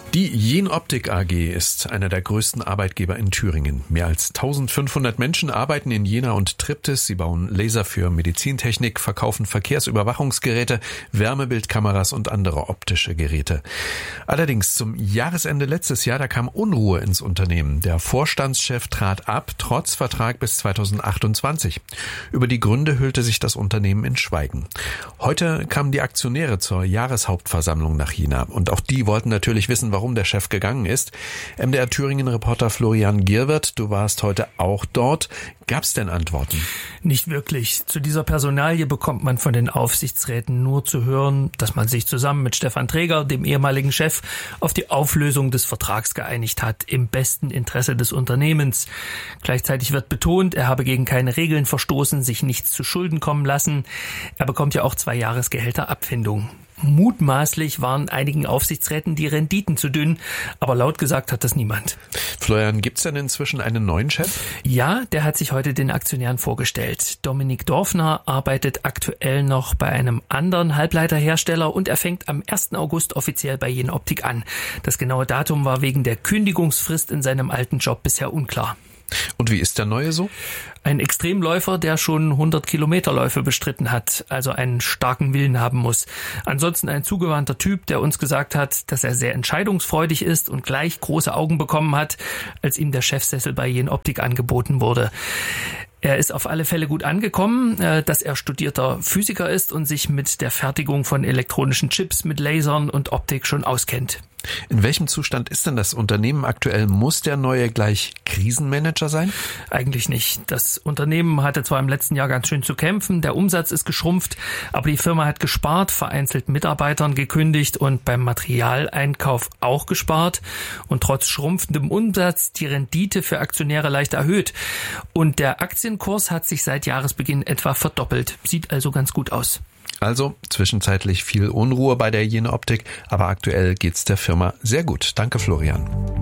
Die Jenoptik AG ist einer der größten Arbeitgeber in Thüringen. Mehr als 1500 Menschen arbeiten in Jena und Triptis. Sie bauen Laser für Medizintechnik, verkaufen Verkehrsüberwachungsgeräte, Wärmebildkameras und andere optische Geräte. Allerdings zum Jahresende letztes Jahr, da kam Unruhe ins Unternehmen. Der Vorstandschef trat ab, trotz Vertrag bis 2028. Über die Gründe hüllte sich das Unternehmen in Schweigen. Heute kamen die Aktionäre zur Jahreshauptversammlung nach Jena. Und auch die wollten natürlich wissen, warum der Chef gegangen ist. MDR Thüringen-Reporter Florian Gierwirth, du warst heute auch dort. Gab es denn Antworten? Nicht wirklich. Zu dieser Personalie bekommt man von den Aufsichtsräten nur zu hören, dass man sich zusammen mit Stefan Träger, dem ehemaligen Chef, auf die Auflösung des Vertrags geeinigt hat, im besten Interesse des Unternehmens. Gleichzeitig wird betont, er habe gegen keine Regeln verstoßen, sich nichts zu Schulden kommen lassen. Er bekommt ja auch 2 Jahresgehälter Abfindung. Mutmaßlich waren einigen Aufsichtsräten die Renditen zu dünn, aber laut gesagt hat das niemand. Florian, gibt's denn inzwischen einen neuen Chef? Ja, der hat sich heute den Aktionären vorgestellt. Dominik Dorfner arbeitet aktuell noch bei einem anderen Halbleiterhersteller und er fängt am 1. August offiziell bei Jenoptik an. Das genaue Datum war wegen der Kündigungsfrist in seinem alten Job bisher unklar. Und wie ist der Neue so? Ein Extremläufer, der schon 100-Kilometer-Läufe bestritten hat, also einen starken Willen haben muss. Ansonsten ein zugewandter Typ, der uns gesagt hat, dass er sehr entscheidungsfreudig ist und gleich große Augen bekommen hat, als ihm der Chefsessel bei Jenoptik angeboten wurde. Er ist auf alle Fälle gut angekommen, dass er studierter Physiker ist und sich mit der Fertigung von elektronischen Chips mit Lasern und Optik schon auskennt. In welchem Zustand ist denn das Unternehmen aktuell? Muss der Neue gleich Krisenmanager sein? Eigentlich nicht. Das Unternehmen hatte zwar im letzten Jahr ganz schön zu kämpfen, der Umsatz ist geschrumpft, aber die Firma hat gespart, vereinzelt Mitarbeitern gekündigt und beim Materialeinkauf auch gespart und trotz schrumpfendem Umsatz die Rendite für Aktionäre leicht erhöht. Und der Aktienkurs hat sich seit Jahresbeginn etwa verdoppelt. Sieht also ganz gut aus. Also zwischenzeitlich viel Unruhe bei der Jenoptik, aber aktuell geht's der Firma sehr gut. Danke, Florian.